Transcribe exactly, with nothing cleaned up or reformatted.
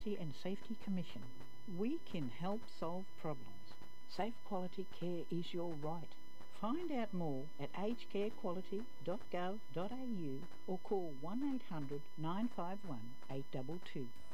and Safety Commission. We can help solve problems. Safe quality care is your right. Find out more at aged care quality dot gov dot a u or call one eight hundred nine five one eight two two.